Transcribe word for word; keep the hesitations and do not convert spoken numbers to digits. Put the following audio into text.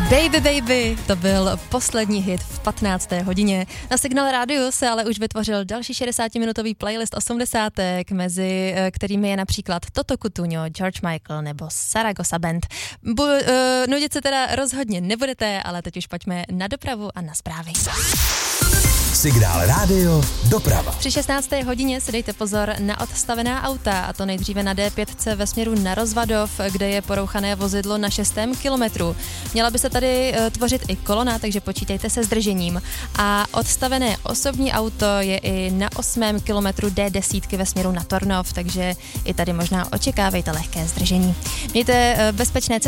Baby Baby, to byl poslední hit v patnácté hodině. Na Signál rádiu se ale už vytvořil další šedesátiminutový playlist osmdesátek, mezi kterými je například Toto Cutugno, George Michael nebo Saragossa Band. Bu, uh, nudit se teda rozhodně nebudete, ale teď už pojďme na dopravu a na zprávy. Signál rádio, doprava. Při šestnácté hodině si dejte pozor na odstavená auta, a to nejdříve na D pět ve směru na Rozvadov, kde je porouchané vozidlo na šestém kilometru. Měla by se tady uh, tvořit i kolona, takže počítejte se zdržením. A odstavené osobní auto je i na osmém kilometru D deset ve směru na Tornov, takže i tady možná očekávejte lehké zdržení. Mějte uh, bezpečné cesty.